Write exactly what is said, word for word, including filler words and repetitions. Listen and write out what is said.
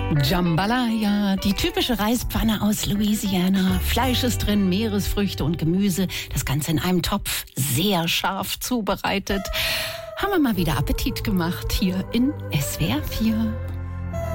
Jambalaya, die typische Reispfanne aus Louisiana. Fleisch ist drin, Meeresfrüchte und Gemüse. Das Ganze in einem Topf, sehr scharf zubereitet. Haben wir mal wieder Appetit gemacht hier in S W R vier.